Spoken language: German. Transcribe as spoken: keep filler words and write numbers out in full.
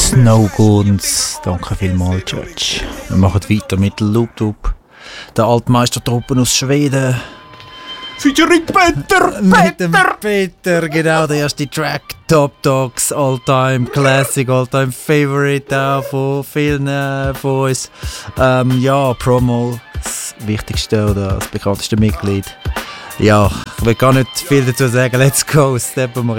Snow Guns. Danke vielmals, Judge. Wir machen weiter mit Loop Loop. Der Altmeistertruppen aus Schweden. Featuring Peter! Mit dem Peter, genau, der erste Track. Top Dogs, All-Time Classic, All-Time Favorite auch von vielen äh, von uns. Ähm, ja, Promo, das wichtigste oder das bekannteste Mitglied. Ja, ich will gar nicht viel dazu sagen. Let's go, steppen wir